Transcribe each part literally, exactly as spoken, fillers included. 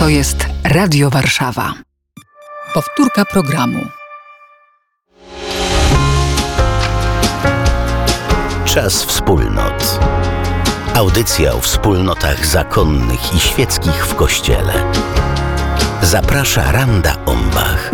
To jest Radio Warszawa. Powtórka programu. Czas wspólnot. Audycja o wspólnotach zakonnych i świeckich w Kościele. Zaprasza Randa Ombach.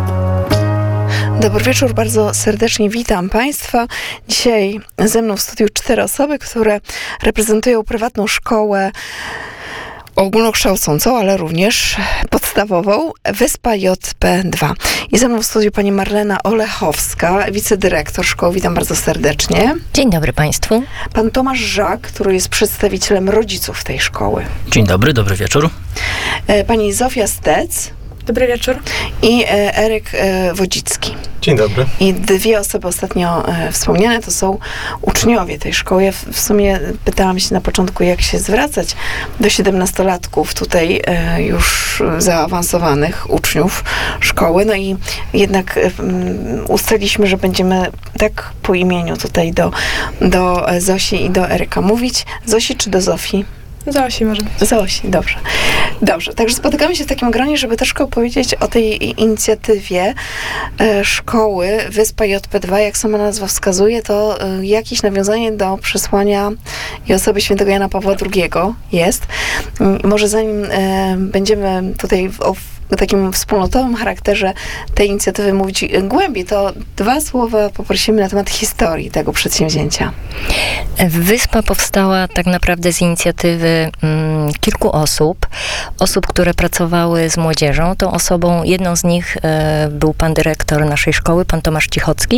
Dobry wieczór, bardzo serdecznie witam Państwa. Dzisiaj ze mną w studiu cztery osoby, które reprezentują prywatną szkołę ogólnokształcącą, ale również podstawową, Wyspa J P dwa. I ze mną w studiu pani Marlena Olechowska, wicedyrektor szkoły. Witam bardzo serdecznie. Dzień dobry Państwu. Pan Tomasz Żak, który jest przedstawicielem rodziców tej szkoły. Dzień dobry, dobry wieczór. Pani Zofia Stec. Dobry wieczór. I Eryk Wodzicki. Dzień dobry. I dwie osoby ostatnio e, wspomniane to są uczniowie tej szkoły. Ja w, w sumie pytałam się na początku, jak się zwracać do siedemnastolatków tutaj e, już zaawansowanych uczniów szkoły. No i jednak e, ustaliliśmy, że będziemy tak po imieniu tutaj do, do Zosi i do Eryka mówić. Zosi czy do Zofii? Zosi może być. Zosi, dobrze. Dobrze, także spotykamy się w takim gronie, żeby troszkę opowiedzieć o tej inicjatywie e, szkoły Wyspa J P dwa. Jak sama nazwa wskazuje, to e, jakieś nawiązanie do przesłania i osoby świętego Jana Pawła drugiego jest. I może zanim e, będziemy tutaj w, o w takim wspólnotowym charakterze tej inicjatywy mówić głębiej, to dwa słowa poprosimy na temat historii tego przedsięwzięcia. Wyspa powstała tak naprawdę z inicjatywy mm, kilku osób, osób, które pracowały z młodzieżą. Tą osobą, jedną z nich e, był pan dyrektor naszej szkoły, pan Tomasz Cichocki.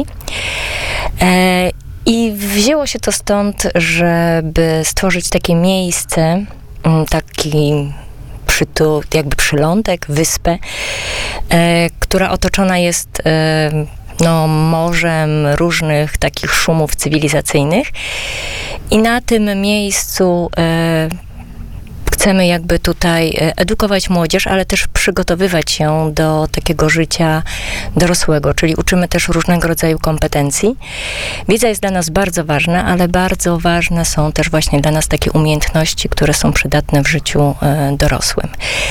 E, I wzięło się to stąd, żeby stworzyć takie miejsce, taki przytu, jakby przylądek, wyspę, e, która otoczona jest e, no, morzem różnych takich szumów cywilizacyjnych. I na tym miejscu e, chcemy jakby tutaj edukować młodzież, ale też przygotowywać ją do takiego życia dorosłego, czyli uczymy też różnego rodzaju kompetencji. Wiedza jest dla nas bardzo ważna, ale bardzo ważne są też właśnie dla nas takie umiejętności, które są przydatne w życiu e, dorosłym.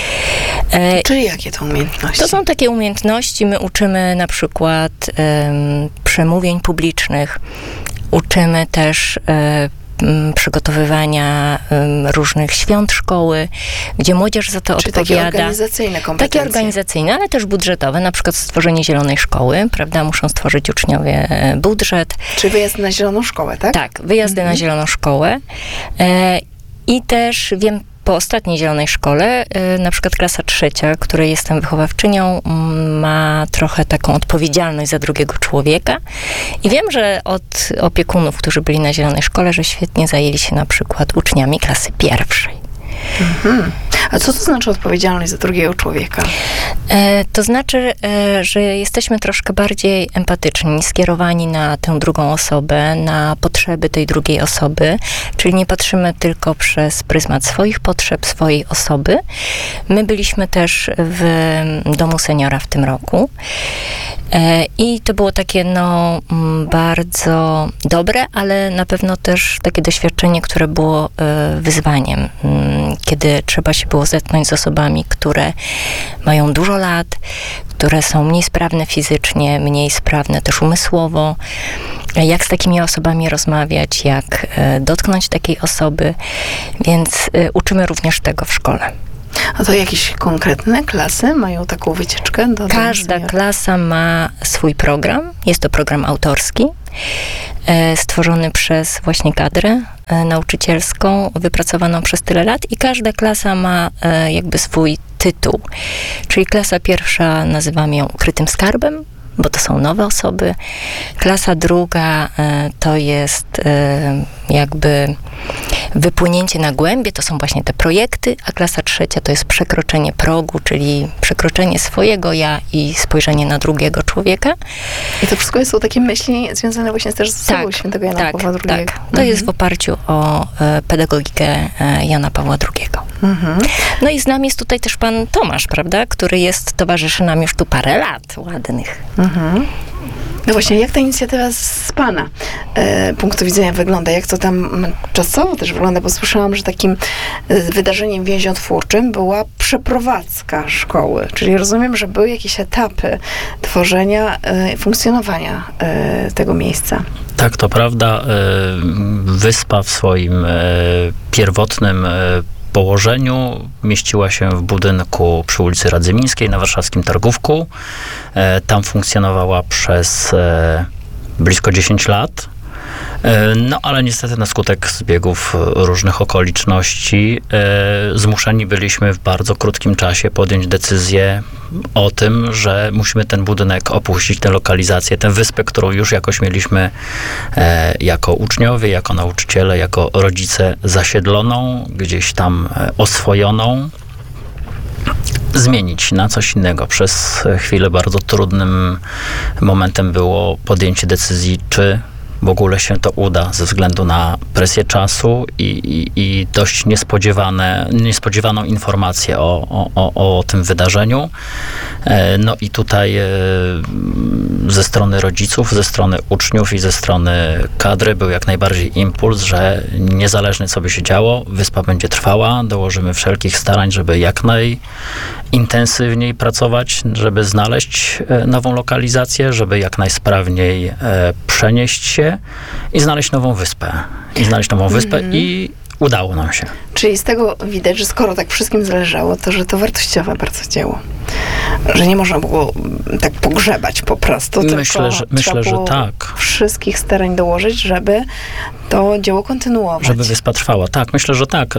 E, Czyli jakie to umiejętności? To są takie umiejętności, my uczymy na przykład e, przemówień publicznych, uczymy też e, przygotowywania um, różnych świąt szkoły, gdzie młodzież za to Czyli odpowiada. Takie organizacyjne kompetencje. Takie organizacyjne, ale też budżetowe, na przykład stworzenie zielonej szkoły, prawda? Muszą stworzyć uczniowie budżet. Czy wyjazdy na zieloną szkołę, tak? Tak, wyjazdy mhm. na zieloną szkołę. E, I też wiem, po ostatniej zielonej szkole, y, na przykład klasa trzecia, której jestem wychowawczynią, m, ma trochę taką odpowiedzialność za drugiego człowieka. I wiem, że od opiekunów, którzy byli na zielonej szkole, że świetnie zajęli się na przykład uczniami klasy pierwszej. Mhm. A co to znaczy odpowiedzialność za drugiego człowieka? E, to znaczy, e, że jesteśmy troszkę bardziej empatyczni, skierowani na tę drugą osobę, na potrzeby tej drugiej osoby, czyli nie patrzymy tylko przez pryzmat swoich potrzeb, swojej osoby. My byliśmy też w domu seniora w tym roku e, i to było takie no bardzo dobre, ale na pewno też takie doświadczenie, które było e, wyzwaniem, kiedy trzeba się było zetknąć z osobami, które mają dużo lat, które są mniej sprawne fizycznie, mniej sprawne też umysłowo. Jak z takimi osobami rozmawiać, jak dotknąć takiej osoby, więc uczymy również tego w szkole. A to jakieś konkretne klasy mają taką wycieczkę? Do Każda klasa ma swój program. Jest to program autorski, e, stworzony przez właśnie kadrę e, nauczycielską, wypracowaną przez tyle lat i każda klasa ma e, jakby swój tytuł. Czyli klasa pierwsza nazywamy ją Ukrytym Skarbem, bo to są nowe osoby. Klasa druga e, to jest e, jakby wypłynięcie na głębie, to są właśnie te projekty, a klasa trzecia to jest przekroczenie progu, czyli przekroczenie swojego ja i spojrzenie na drugiego człowieka. I to wszystko są takie myśli związane właśnie też z osobą tak, świętego Jana tak, Pawła drugiego. Tak, to mhm. jest w oparciu o e, pedagogikę e, Jana Pawła drugiego. Mhm. No i z nami jest tutaj też pan Tomasz, prawda, który jest, towarzyszy nam już tu parę lat ładnych. Mhm. No właśnie, jak ta inicjatywa z Pana e, punktu widzenia wygląda? Jak to tam czasowo też wygląda? Bo słyszałam, że takim e, wydarzeniem więziotwórczym była przeprowadzka szkoły. Czyli rozumiem, że były jakieś etapy tworzenia, e, funkcjonowania e, tego miejsca. Tak, to prawda. E, wyspa w swoim e, pierwotnym e, położeniu mieściła się w budynku przy ulicy Radzymińskiej na warszawskim Targówku. E, tam funkcjonowała przez e, blisko dziesięć lat. E, no ale niestety na skutek zbiegów różnych okoliczności e, zmuszeni byliśmy w bardzo krótkim czasie podjąć decyzję o tym, że musimy ten budynek opuścić, tę lokalizację, tę wyspę, którą już jakoś mieliśmy e, jako uczniowie, jako nauczyciele, jako rodzice zasiedloną, gdzieś tam e, oswojoną, zmienić na coś innego. Przez chwilę bardzo trudnym momentem było podjęcie decyzji, czy w ogóle się to uda ze względu na presję czasu i, i, i dość niespodziewane, niespodziewaną informację o, o, o, o tym wydarzeniu. No i tutaj ze strony rodziców, ze strony uczniów i ze strony kadry był jak najbardziej impuls, że niezależnie co by się działo, wyspa będzie trwała, dołożymy wszelkich starań, żeby jak najintensywniej pracować, żeby znaleźć nową lokalizację, żeby jak najsprawniej przenieść się i znaleźć nową wyspę. I znaleźć nową wyspę mm-hmm. i udało nam się. Czyli z tego widać, że skoro tak wszystkim zależało, to że to wartościowe bardzo dzieło. Że nie można było tak pogrzebać po prostu. Myślę, że, myślę, że tak. Wszystkich starań dołożyć, żeby to dzieło kontynuować. Żeby wyspa trwała. Tak, myślę, że tak. E,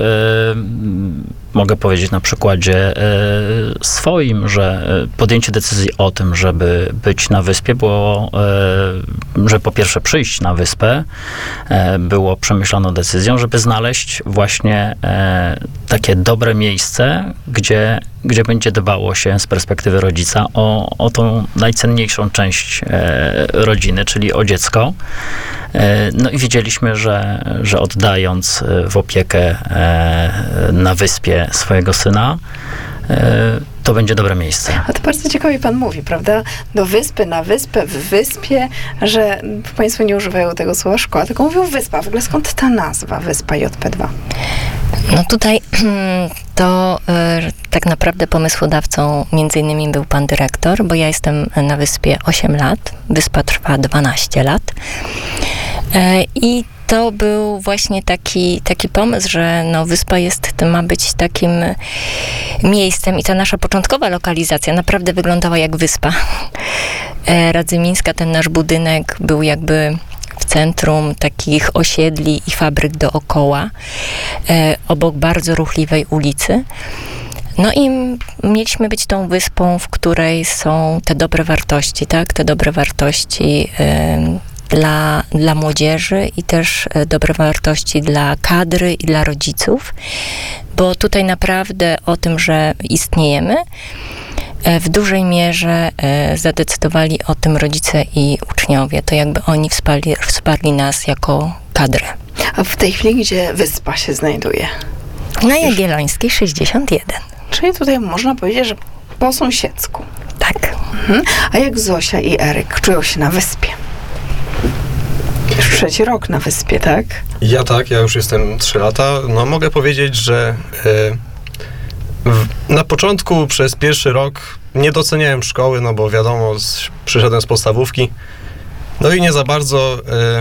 mogę powiedzieć na przykładzie e, swoim, że podjęcie decyzji o tym, żeby być na wyspie było, e, że po pierwsze przyjść na wyspę, e, było przemyślaną decyzją, żeby znaleźć właśnie e, takie dobre miejsce, gdzie, gdzie będzie dbało się z perspektywy rodzica o, o tą najcenniejszą część e, rodziny, czyli o dziecko. E, no i wiedzieliśmy, że, że oddając w opiekę e, na wyspie swojego syna, e, to będzie dobre miejsce. A to bardzo ciekawie pan mówi, prawda? Do wyspy, na wyspę, w wyspie, że państwo nie używają tego słowa szkoła, tylko mówią wyspa. W ogóle skąd ta nazwa, wyspa J P dwa? No tutaj to y, tak naprawdę pomysłodawcą między innymi był pan dyrektor, bo ja jestem na wyspie osiem lat, wyspa trwa dwanaście lat. Y, I to był właśnie taki, taki pomysł, że no, wyspa jest, ma być takim miejscem i ta nasza początkowa lokalizacja naprawdę wyglądała jak wyspa. Radzymińska, ten nasz budynek był jakby w centrum takich osiedli i fabryk dookoła, e, obok bardzo ruchliwej ulicy. No i mieliśmy być tą wyspą, w której są te dobre wartości, tak? Te dobre wartości e, dla, dla młodzieży i też e, dobre wartości dla kadry i dla rodziców, bo tutaj naprawdę o tym, że istniejemy, w dużej mierze e, zadecydowali o tym rodzice i uczniowie. To jakby oni wsparli, wsparli nas jako kadrę. A w tej chwili gdzie wyspa się znajduje? Na Jagiellońskiej sześćdziesiąt jeden. Czyli tutaj można powiedzieć, że po sąsiedzku. Tak. Mhm. A jak Zosia i Eryk czują się na wyspie? Już trzeci rok na wyspie, tak? Ja tak, ja już jestem trzy lata. No mogę powiedzieć, że y, w, na początku przez pierwszy rok nie doceniałem szkoły, no bo wiadomo, z, przyszedłem z podstawówki. No i nie za bardzo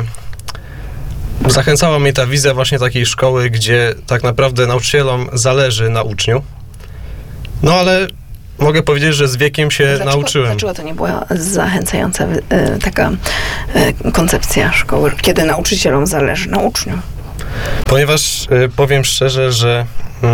y, zachęcała mnie ta wizja właśnie takiej szkoły, gdzie tak naprawdę nauczycielom zależy na uczniu. No ale mogę powiedzieć, że z wiekiem się dlaczego, nauczyłem. Dlaczego to nie była zachęcająca y, taka y, koncepcja szkoły, kiedy nauczycielom zależy na uczniu? Ponieważ y, powiem szczerze, że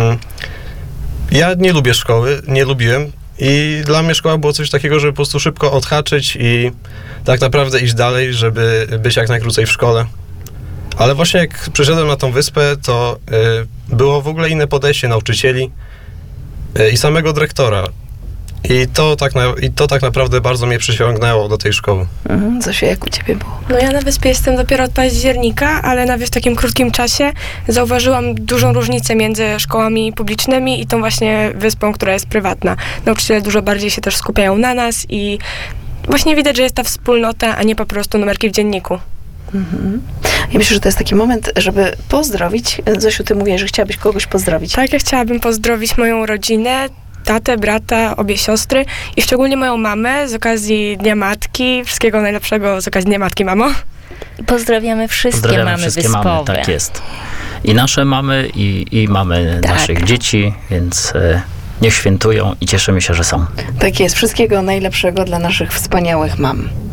y, ja nie lubię szkoły, nie lubiłem i dla mnie szkoła było coś takiego, żeby po prostu szybko odhaczyć i tak naprawdę iść dalej, żeby być jak najkrócej w szkole. Ale właśnie jak przyszedłem na tą wyspę, to y, było w ogóle inne podejście nauczycieli y, i samego dyrektora. I to, tak na, I to tak naprawdę bardzo mnie przyciągnęło do tej szkoły. Mhm. Zosiu, jak u ciebie było? No ja na wyspie jestem dopiero od października, ale nawet w takim krótkim czasie zauważyłam dużą różnicę między szkołami publicznymi i tą właśnie wyspą, która jest prywatna. Nauczyciele dużo bardziej się też skupiają na nas i właśnie widać, że jest ta wspólnota, a nie po prostu numerki w dzienniku. Mhm. Ja myślę, że to jest taki moment, żeby pozdrowić. Zosiu, ty mówisz, że chciałabyś kogoś pozdrowić. Tak, ja chciałabym pozdrowić moją rodzinę, tatę, brata, obie siostry i szczególnie moją mamę z okazji Dnia Matki. Wszystkiego najlepszego z okazji Dnia Matki, mamo. I pozdrawiamy wszystkie Pozdrawiamy mamy wszystkie wyspowe. mamy, tak jest. I nasze mamy, i, i mamy Tak. naszych dzieci, więc e, niech świętują i cieszymy się, że są. Tak jest. Wszystkiego najlepszego dla naszych wspaniałych mam.